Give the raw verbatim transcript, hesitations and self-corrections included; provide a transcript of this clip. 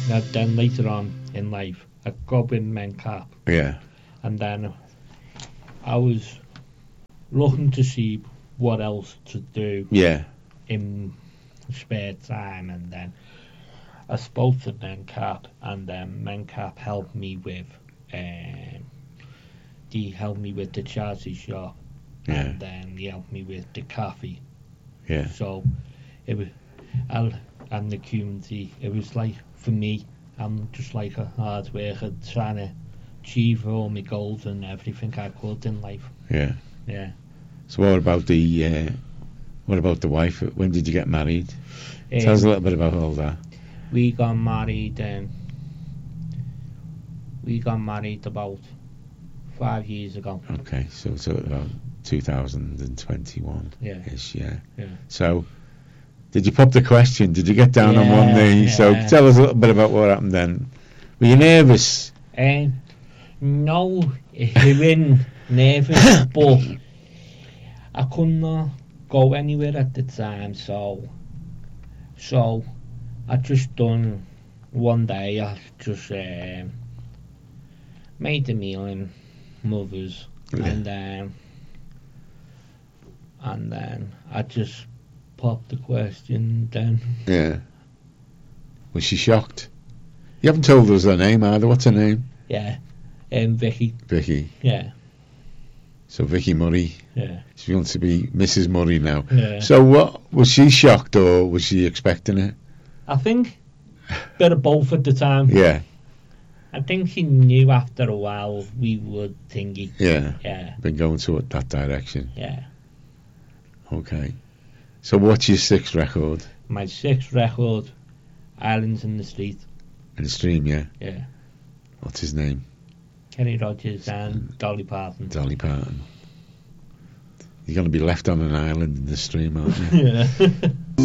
Now, then later on in life, I got with Mencap, Yeah. and then I was looking to see what else to do Yeah. in spare time, and then I spoke to Mencap, and then Mencap helped me with, um, he helped me with the charity shop, Yeah. and then he helped me with the cafe. Yeah. So it was, I'll, and the community. It was like, for me, I'm just like a hard worker trying to achieve all my goals and everything I could in life. Yeah. Yeah. So what about the uh, what about the wife? When did you get married? Um, Tell us a little bit about all that. We got married. Um, we got married about five years ago. Okay, so so about two thousand twenty-one. Yeah. Ish, yeah. Yeah. So, did you pop the question? Did you get down on one Yeah, knee? So yeah. tell us a little bit about what happened then. Were you nervous? Um, no, he wasn't nervous, but I could not go anywhere at the time, so so I just done one day. I just um, made a meal in Mother's, Yeah. and then and then I just popped the question. Then Yeah. Was she shocked? You haven't told us her name either. What's her name? yeah, um, Vicky, Vicky. yeah, So Vicky Murray. yeah, She wants to be Missus Murray now. yeah. So what was she shocked or was she expecting it? I think bit of both at the time. Yeah. I think she knew after a while we would thingy. Yeah. Yeah, Been going to that direction. yeah. Okay. So what's your sixth record? My sixth record, Islands in the Street. In the stream, yeah. Yeah. What's his name? Kenny Rogers and Dolly Parton. Dolly Parton. You're going to be left on an island in the stream, aren't you? Yeah.